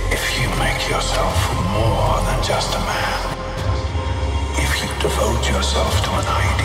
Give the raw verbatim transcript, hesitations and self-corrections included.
If you make yourself more than just a man, if you devote yourself to an idea,